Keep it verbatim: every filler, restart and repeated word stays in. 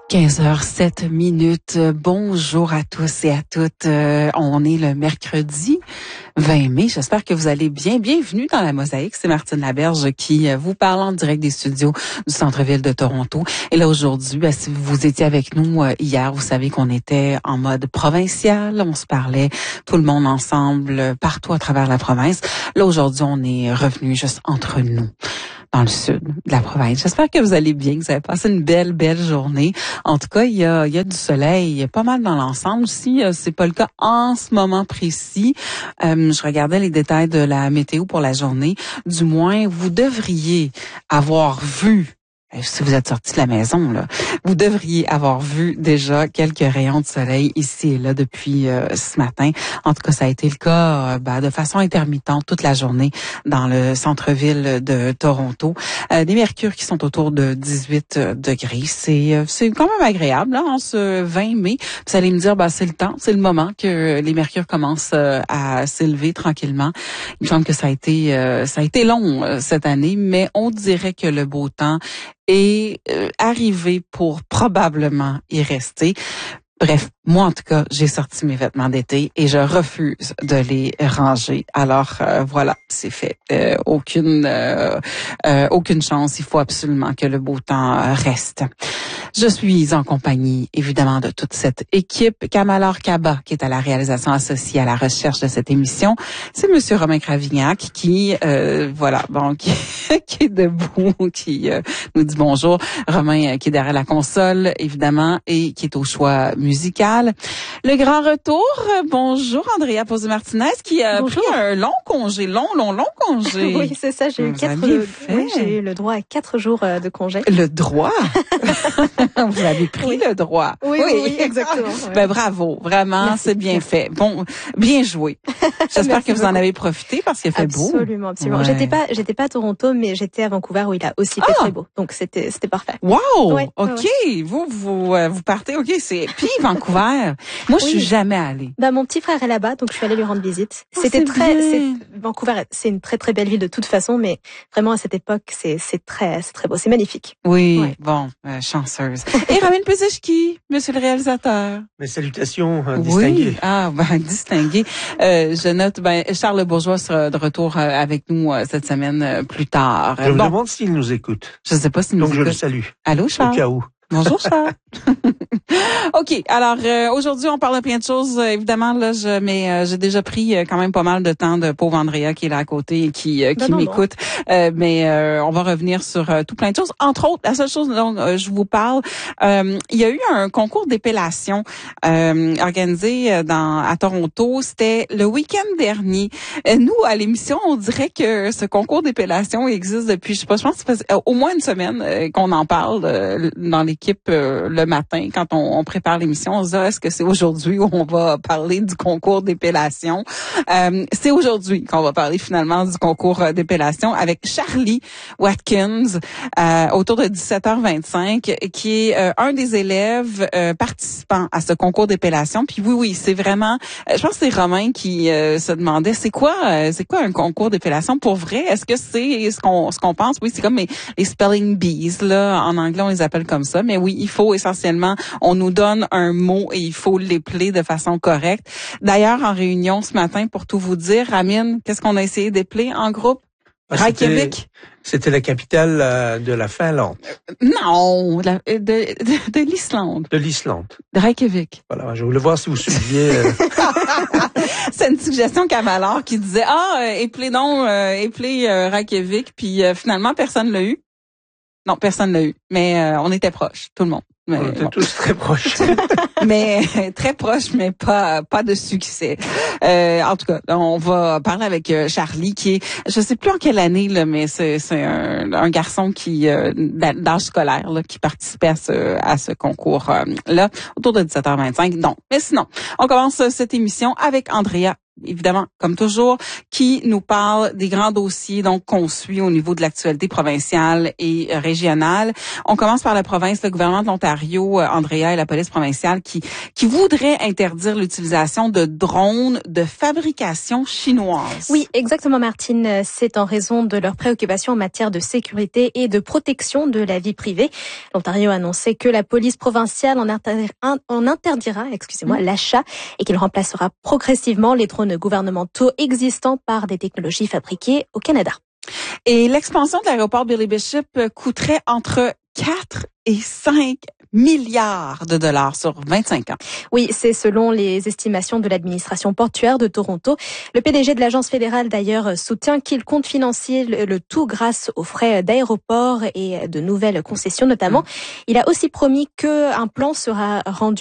quinze heures sept minutes. Bonjour à tous et à toutes. Euh, on est le mercredi vingt mai. J'espère que vous allez bien. Bienvenue dans la Mosaïque. C'est Martine Laberge qui vous parle en direct des studios du centre-ville de Toronto. Et là, aujourd'hui, ben, si vous étiez avec nous euh, hier, vous savez qu'on était en mode provincial. On se parlait tout le monde ensemble, euh, partout à travers la province. Là, aujourd'hui, on est revenu juste entre nous, dans le sud de la province. J'espère que vous allez bien, que vous avez passé une belle, belle journée. En tout cas, il y a, il y a du soleil, pas mal dans l'ensemble. Si c'est pas le cas en ce moment précis, euh, je regardais les détails de la météo pour la journée. Du moins, vous devriez avoir vu, si vous êtes sorti de la maison, là, vous devriez avoir vu déjà quelques rayons de soleil ici et là depuis euh, ce matin. En tout cas, ça a été le cas euh, ben, de façon intermittente toute la journée dans le centre-ville de Toronto. Euh, des mercures qui sont autour de dix-huit degrés. C'est euh, c'est quand même agréable hein, en ce vingt mai. Vous allez me dire, ben, c'est le temps, c'est le moment que les mercures commencent euh, à s'élever tranquillement. Il me semble que ça a été euh, ça a été long euh, cette année, mais on dirait que le beau temps est euh, arrivé pour probablement y rester. Bref, moi en tout cas, j'ai sorti mes vêtements d'été et je refuse de les ranger. Alors euh, voilà, c'est fait. Euh, aucune euh, euh, aucune chance. Il faut absolument que le beau temps reste. Je suis en compagnie, évidemment, de toute cette équipe. Kamala Kaba, qui est à la réalisation associée à la recherche de cette émission. C'est Monsieur Romain Cravignac qui, euh, voilà, bon, qui, qui est debout, qui euh, nous dit bonjour. Romain, euh, qui est derrière la console, évidemment, et qui est au choix musical. Le grand retour, bonjour Andrea Pozzi-Martinez, qui a bonjour. pris un long congé, long, long, long congé. Oui, c'est ça, j'ai eu quatre, oui, j'ai eu le droit à quatre jours de congé. Le droit? Vous avez pris oui. le droit. Oui, oui, oui exactement. Ouais. Ben bravo, vraiment, merci, c'est bien merci. fait. Bon, bien joué. J'espère que vous beaucoup. en avez profité parce qu'il fait absolument, beau. Absolument, absolument. Ouais. J'étais pas, j'étais pas à Toronto, mais j'étais à Vancouver où il a aussi fait ah! très beau. Donc c'était, c'était parfait. Wow, ouais, ok. Ouais. Vous, vous, euh, vous partez, ok. C'est puis Vancouver. Moi, je oui. suis jamais allée. Bah mon petit frère est là-bas, donc je suis allée lui rendre visite. Oh, c'était c'est très, c'est, bien. Vancouver, c'est une très très belle ville de toute façon, mais vraiment à cette époque, c'est, c'est très, c'est très beau, c'est magnifique. Oui, ouais. bon, euh, chanceuse. Et Ramin Pezeshki, monsieur le réalisateur. Mes salutations euh, distinguées. Oui, ah, ben, distingué. Euh, je note, ben, Charles Bourgeois sera de retour euh, avec nous euh, cette semaine euh, plus tard. Je me bon. demande s'il nous écoute. Je sais pas s'il nous Donc écoute. Donc je le salue. Allô, Charles? Au cas où. Bonjour Charles. OK, alors euh, aujourd'hui on parle de plein de choses. Euh, évidemment là, je mais euh, j'ai déjà pris euh, quand même pas mal de temps de pauvre Andrea qui est là à côté et qui euh, qui m'écoute. Euh, mais euh, on va revenir sur euh, tout plein de choses. Entre autres, la seule chose dont euh, je vous parle, euh, il y a eu un concours d'épellation euh, organisé dans à Toronto. C'était le week-end dernier. Euh, nous à l'émission, on dirait que ce concours d'épellation existe depuis, je sais pas, je pense que ça fait au moins une semaine euh, qu'on en parle euh, dans les équipe euh, le matin quand on, on prépare l'émission. On se dit, est-ce que c'est aujourd'hui où on va parler du concours d'épellation? Euh, c'est aujourd'hui qu'on va parler finalement du concours d'épellation avec Charlie Watkins euh, autour de dix-sept heures vingt-cinq qui est euh, un des élèves euh, participants à ce concours d'épellation. Puis oui, oui, c'est vraiment... Euh, je pense que c'est Romain qui euh, se demandait, c'est quoi euh, c'est quoi un concours d'épellation pour vrai? Est-ce que c'est ce qu'on ce qu'on pense? Oui, c'est comme les, les spelling bees, là. En anglais, on les appelle comme ça. Mais oui, il faut essentiellement, on nous donne un mot et il faut l'épeler de façon correcte. D'ailleurs, en réunion ce matin, pour tout vous dire, Amine, qu'est-ce qu'on a essayé d'épeler en groupe? Ah, Reykjavik. C'était la capitale euh, de la Finlande. Non, de, de, de, de l'Islande. De l'Islande. De Reykjavik. Voilà, je voulais voir si vous suiviez. Euh... C'est une suggestion Kamalor qui disait, ah, euh, épeler donc, euh, épeler euh, Reykjavik, puis euh, finalement, personne l'a eu. Non, personne l'a eu, mais euh, on était proches, tout le monde. Mais, on était bon. tous très proches. mais très proches, mais pas pas de succès. Euh, en tout cas, on va parler avec Charlie, qui est, je sais plus en quelle année là, mais c'est c'est un, un garçon qui euh, d'âge scolaire là, qui participait à ce à ce concours euh, là autour de dix-sept heures vingt-cinq. Donc, mais sinon, on commence cette émission avec Andrea évidemment, comme toujours, qui nous parle des grands dossiers donc qu'on suit au niveau de l'actualité provinciale et régionale. On commence par la province, le gouvernement de l'Ontario, Andrea et la police provinciale qui qui voudrait interdire l'utilisation de drones de fabrication chinoise. Oui, exactement, Martine. C'est en raison de leurs préoccupations en matière de sécurité et de protection de la vie privée. L'Ontario a annoncé que la police provinciale en interdira, en interdira excusez-moi, mmh. l'achat et qu'il remplacera progressivement les drones gouvernementaux existants par des technologies fabriquées au Canada. Et l'expansion de l'aéroport Billy Bishop coûterait entre quatre et cinq milliards de dollars sur vingt-cinq ans. Oui, c'est selon les estimations de l'administration portuaire de Toronto. Le P D G de l'agence fédérale d'ailleurs soutient qu'il compte financer le tout grâce aux frais d'aéroport et de nouvelles concessions notamment. Il a aussi promis qu'un plan sera rendu